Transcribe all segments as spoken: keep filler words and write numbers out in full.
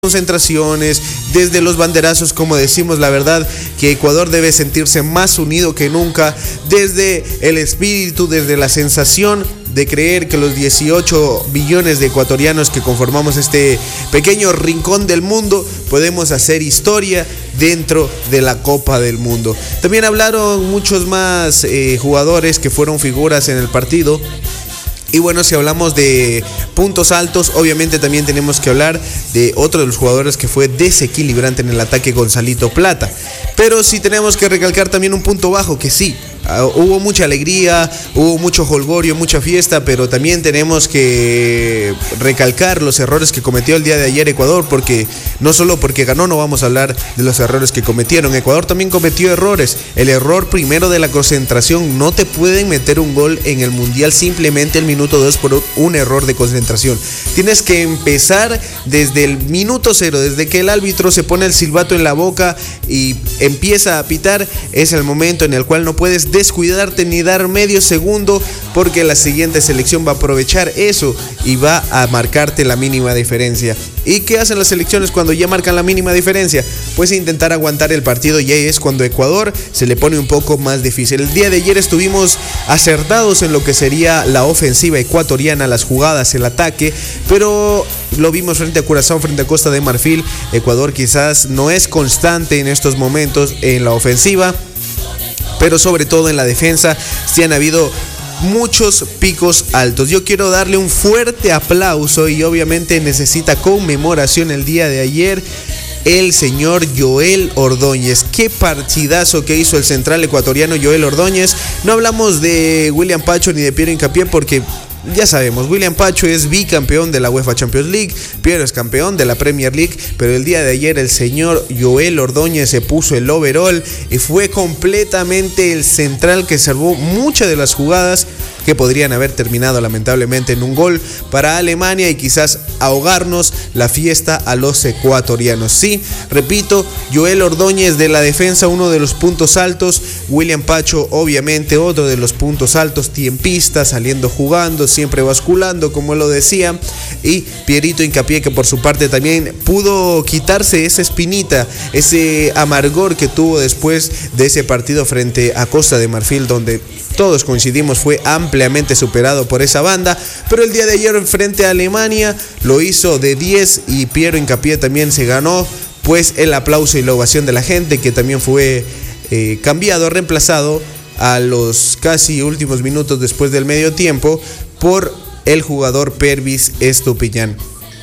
concentraciones, desde los banderazos, como decimos, la verdad que Ecuador debe sentirse más unido que nunca, desde el espíritu, desde la sensación de creer que los dieciocho billones de ecuatorianos que conformamos este pequeño rincón del mundo podemos hacer historia dentro de la Copa del Mundo. También hablaron muchos más eh, jugadores que fueron figuras en el partido. Y bueno, si hablamos de puntos altos, obviamente también tenemos que hablar de otro de los jugadores que fue desequilibrante en el ataque, Gonzalito Plata. Pero sí tenemos que recalcar también un punto bajo, que sí, uh, hubo mucha alegría, hubo mucho jolgorio, mucha fiesta, pero también tenemos que recalcar los errores que cometió el día de ayer Ecuador, porque no solo porque ganó no vamos a hablar de los errores que cometieron. Ecuador también cometió errores. El error primero de la concentración, no te pueden meter un gol en el Mundial simplemente el minuto dos por un error de concentración. Tienes que empezar desde el minuto cero, desde que el árbitro se pone el silbato en la boca y empieza a pitar, es el momento en el cual no puedes descuidarte ni dar medio segundo, porque la siguiente selección va a aprovechar eso y va a marcarte la mínima diferencia. ¿Y qué hacen las selecciones cuando ya marcan la mínima diferencia? Pues intentar aguantar el partido, y ahí es cuando Ecuador se le pone un poco más difícil. El día de ayer estuvimos acertados en lo que sería la ofensiva ecuatoriana, las jugadas, el ataque, pero lo vimos frente a Curazao, frente a Costa de Marfil. Ecuador quizás no es constante en estos momentos en la ofensiva, pero sobre todo en la defensa sí han habido muchos picos altos. Yo quiero darle un fuerte aplauso, y obviamente necesita conmemoración el día de ayer, el señor Joel Ordóñez. Qué partidazo que hizo el central ecuatoriano Joel Ordóñez. No hablamos de William Pacho ni de Piero Hincapié, porque ya sabemos, William Pacho es bicampeón de la UEFA Champions League, Piero es campeón de la Premier League, pero el día de ayer el señor Joel Ordóñez se puso el overall y fue completamente el central que salvó muchas de las jugadas que podrían haber terminado lamentablemente en un gol para Alemania y quizás ahogarnos la fiesta a los ecuatorianos. Sí, repito, Joel Ordóñez de la defensa, uno de los puntos altos. William Pacho obviamente otro de los puntos altos, tiempista, saliendo jugando, siempre basculando, como él lo decía. Y Pierito Hincapié, que por su parte también pudo quitarse esa espinita, ese amargor que tuvo después de ese partido frente a Costa de Marfil, donde todos coincidimos fue ampliamente superado por esa banda. Pero el día de ayer frente a Alemania lo hizo de diez, y Piero Hincapié también se ganó pues el aplauso y la ovación de la gente, que también fue eh, cambiado, reemplazado a los casi últimos minutos después del medio tiempo por el jugador Pervis Estupiñán.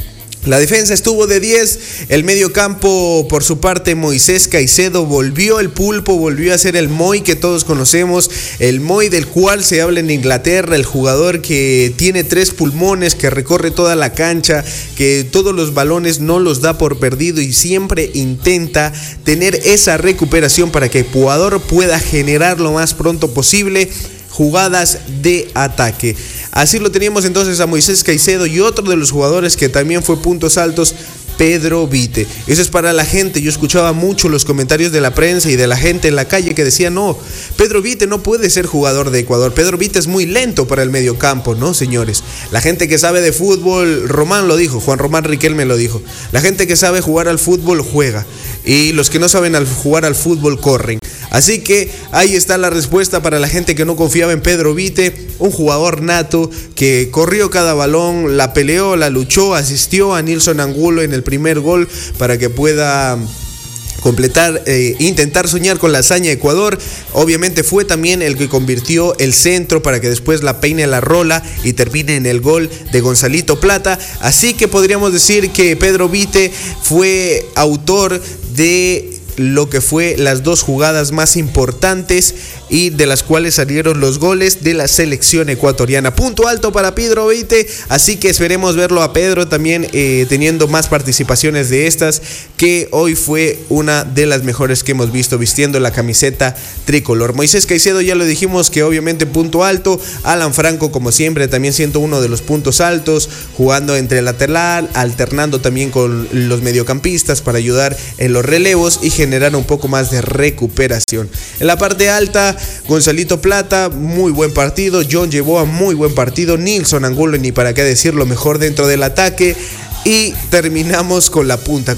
La defensa estuvo de diez, el medio campo por su parte Moisés Caicedo volvió el pulpo, volvió a ser el Moy que todos conocemos, el Moy del cual se habla en Inglaterra, el jugador que tiene tres pulmones, que recorre toda la cancha, que todos los balones no los da por perdido y siempre intenta tener esa recuperación para que Ecuador pueda generar lo más pronto posible jugadas de ataque. Así lo teníamos entonces a Moisés Caicedo, y otro de los jugadores que también fue puntos altos, Pedro Vite. Eso es para la gente. Yo escuchaba mucho los comentarios de la prensa y de la gente en la calle que decía: no, Pedro Vite no puede ser jugador de Ecuador, Pedro Vite es muy lento para el mediocampo. No, señores, la gente que sabe de fútbol, Román lo dijo, Juan Román Riquelme lo dijo, la gente que sabe jugar al fútbol juega, y los que no saben al jugar al fútbol corren. Así que ahí está la respuesta para la gente que no confiaba en Pedro Vite, un jugador nato que corrió cada balón, la peleó, la luchó, asistió a Nilson Angulo en el primer gol para que pueda completar, eh, intentar soñar con la hazaña de Ecuador. Obviamente fue también el que convirtió el centro para que después la peine la rola y termine en el gol de Gonzalito Plata. Así que podríamos decir que Pedro Vite fue autor de lo que fue las dos jugadas más importantes y de las cuales salieron los goles de la selección ecuatoriana. Punto alto para Pedro Vite, así que esperemos verlo a Pedro también eh, teniendo más participaciones de estas, que hoy fue una de las mejores que hemos visto vistiendo la camiseta tricolor. Moisés Caicedo ya lo dijimos que obviamente punto alto. Alan Franco, como siempre, también siendo uno de los puntos altos, jugando entre lateral, alternando también con los mediocampistas para ayudar en los relevos y generar un poco más de recuperación. En la parte alta, Gonzalito Plata, muy buen partido. John Yeboah, muy buen partido. Nilson Angulo, ni para qué decirlo, mejor dentro del ataque. y terminamos con la punta.